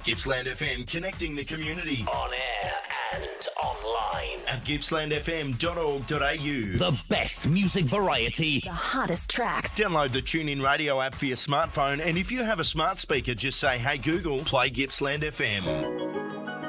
Gippsland FM, connecting the community. On air and online. At gippslandfm.org.au. The best music variety. The hottest tracks. Download the TuneIn Radio app for your smartphone, and if you have a smart speaker, just say, "Hey Google, play Gippsland FM."